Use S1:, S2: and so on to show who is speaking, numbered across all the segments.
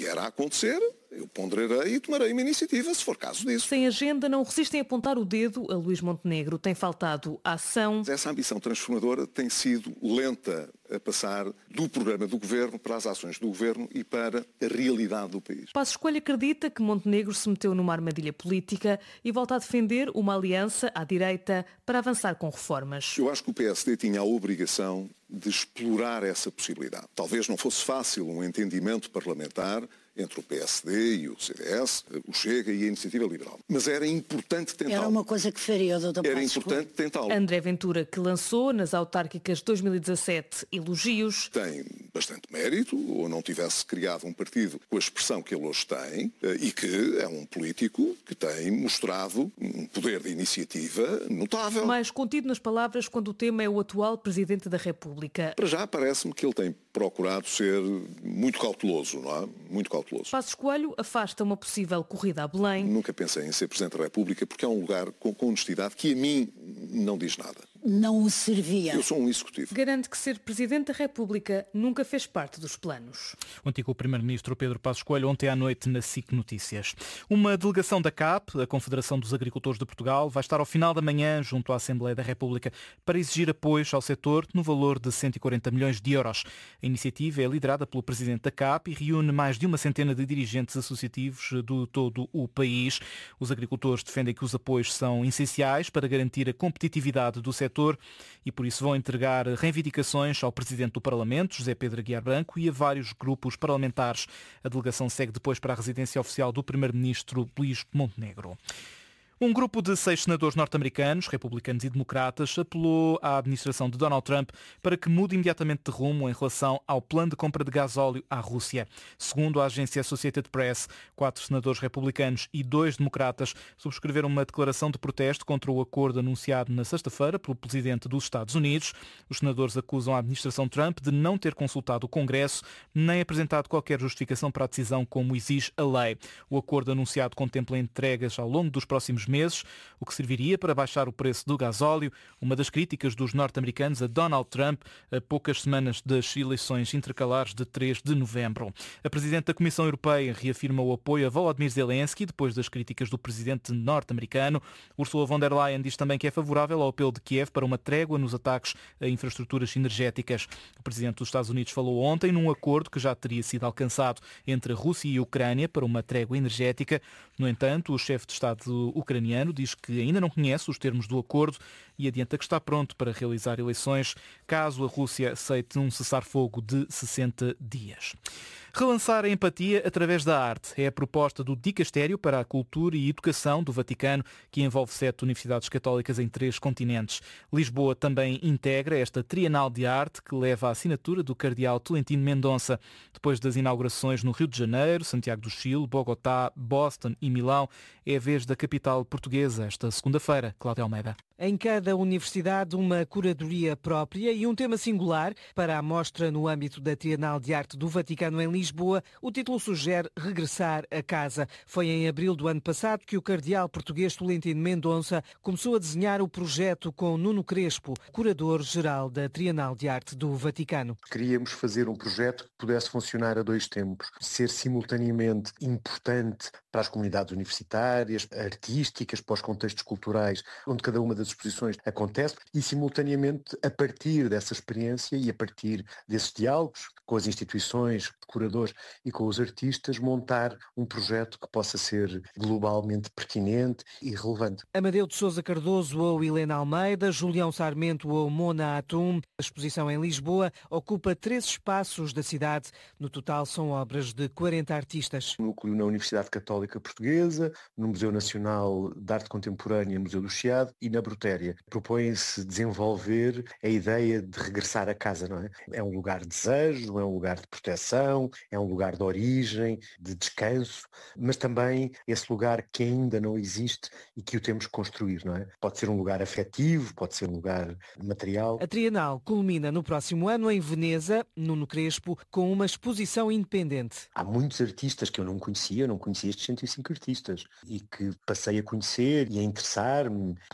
S1: vier a acontecer, eu ponderarei e tomarei uma iniciativa, se for caso disso.
S2: Sem agenda, não resistem a apontar o dedo a Luís Montenegro. Tem faltado ação.
S1: Essa ambição transformadora tem sido lenta a passar do programa do Governo para as ações do Governo e para a realidade do país.
S2: Passos Coelho acredita que Montenegro se meteu numa armadilha política e volta a defender uma aliança à direita para avançar com reformas.
S1: Eu acho que o PSD tinha a obrigação de explorar essa possibilidade. Talvez não fosse fácil um entendimento parlamentar entre o PSD e o CDS, o Chega e a Iniciativa Liberal. Mas era importante tentá-lo.
S3: Era uma coisa que faria o Dr.
S1: Era importante tentá-lo.
S2: André Ventura, que lançou nas autárquicas 2017 elogios.
S1: Tem bastante mérito, ou não tivesse criado um partido com a expressão que ele hoje tem, e que é um político que tem mostrado um poder de iniciativa notável.
S2: Mais contido nas palavras quando o tema é o atual Presidente da República.
S1: Para já parece-me que ele tem procurado ser muito cauteloso, não é? Muito cauteloso.
S2: Passos Coelho afasta uma possível corrida a Belém.
S1: Nunca pensei em ser Presidente da República porque é um lugar com honestidade que a mim não diz nada.
S3: Não o servia.
S1: Eu sou um executivo.
S2: Garante que ser Presidente da República nunca fez parte dos planos.
S4: O antigo Primeiro-Ministro Pedro Passos Coelho ontem à noite na SIC Notícias. Uma delegação da CAP, a Confederação dos Agricultores de Portugal, vai estar ao final da manhã junto à Assembleia da República para exigir apoios ao setor no valor de 140 milhões de euros. A iniciativa é liderada pelo Presidente da CAP e reúne mais de uma centena de dirigentes associativos de todo o país. Os agricultores defendem que os apoios são essenciais para garantir a competitividade do setor e por isso vão entregar reivindicações ao Presidente do Parlamento, José Pedro Aguiar Branco, e a vários grupos parlamentares. A delegação segue depois para a residência oficial do Primeiro-Ministro Luís Montenegro. Um grupo de 6 senadores norte-americanos, republicanos e democratas, apelou à administração de Donald Trump para que mude imediatamente de rumo em relação ao plano de compra de gasóleo à Rússia. Segundo a agência Associated Press, 4 senadores republicanos e 2 democratas subscreveram uma declaração de protesto contra o acordo anunciado na sexta-feira pelo presidente dos Estados Unidos. Os senadores acusam a administração Trump de não ter consultado o Congresso nem apresentado qualquer justificação para a decisão como exige a lei. O acordo anunciado contempla entregas ao longo dos próximos meses, o que serviria para baixar o preço do gasóleo, uma das críticas dos norte-americanos a Donald Trump a poucas semanas das eleições intercalares de 3 de novembro. A Presidente da Comissão Europeia reafirma o apoio a Volodymyr Zelensky depois das críticas do Presidente norte-americano. Ursula von der Leyen diz também que é favorável ao apelo de Kiev para uma trégua nos ataques a infraestruturas energéticas. O Presidente dos Estados Unidos falou ontem num acordo que já teria sido alcançado entre a Rússia e a Ucrânia para uma trégua energética. No entanto, o chefe de Estado ucraniano diz que ainda não conhece os termos do acordo e adianta que está pronto para realizar eleições caso a Rússia aceite um cessar-fogo de 60 dias. Relançar a empatia através da arte é a proposta do Dicastério para a Cultura e Educação do Vaticano, que envolve 7 universidades católicas em 3 continentes. Lisboa também integra esta Trienal de Arte, que leva a assinatura do cardeal Tolentino Mendonça. Depois das inaugurações no Rio de Janeiro, Santiago do Chile, Bogotá, Boston e Milão, é a vez da capital portuguesa esta segunda-feira. Cláudia Almeida.
S5: Em cada universidade, uma curadoria própria e um tema singular para a mostra no âmbito da Trienal de Arte do Vaticano em Lisboa. O título sugere regressar a casa. Foi em abril do ano passado que o cardeal português Tolentino Mendonça começou a desenhar o projeto com Nuno Crespo, curador-geral da Trienal de Arte do Vaticano.
S6: Queríamos fazer um projeto que pudesse funcionar a 2 tempos, ser simultaneamente importante para as comunidades universitárias, artísticas, para os contextos culturais, onde cada uma das exposições acontece, e simultaneamente, a partir dessa experiência e a partir desses diálogos com as instituições, curadores e com os artistas, montar um projeto que possa ser globalmente pertinente e relevante.
S5: Amadeu de Sousa Cardoso ou Helena Almeida, Julião Sarmento ou Mona Atum. A exposição em Lisboa ocupa 3 espaços da cidade. No total são obras de 40 artistas.
S6: Núcleo na Universidade Católica Portuguesa, no Museu Nacional de Arte Contemporânea, Museu do Chiado, e na Brutéria. Propõe-se desenvolver a ideia de regressar a casa, não é? É um lugar de desejo, é um lugar de proteção, é um lugar de origem, de descanso, mas também esse lugar que ainda não existe e que o temos que construir, não é? Pode ser um lugar afetivo, pode ser um lugar material.
S5: A Trienal culmina no próximo ano em Veneza, Nuno Crespo, com uma exposição independente.
S6: Há muitos artistas que eu não conhecia estes 105 artistas, e que passei a conhecer e a interessar-me por sugestões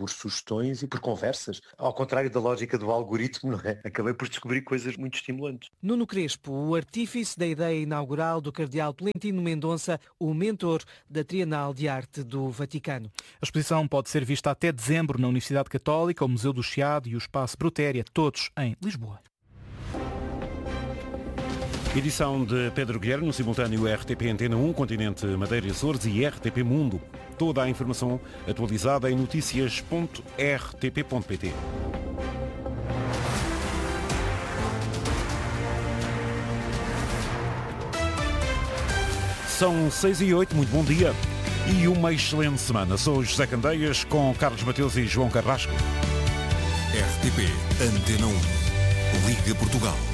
S6: questões e por conversas. Ao contrário da lógica do algoritmo, não é? Acabei por descobrir coisas muito estimulantes.
S5: Nuno Crespo, o artífice da ideia inaugural do cardeal Tolentino Mendonça, o mentor da Trienal de Arte do Vaticano.
S4: A exposição pode ser vista até dezembro na Universidade Católica, o Museu do Chiado e o Espaço Brutéria, todos em Lisboa.
S7: Edição de Pedro Guilherme, no simultâneo RTP Antena 1, Continente Madeira e Açores e RTP Mundo. Toda a informação atualizada em noticias.rtp.pt. São 6h08, muito bom dia e uma excelente semana. Sou José Candeias com Carlos Mateus e João Carrasco.
S8: RTP Antena 1, Liga Portugal.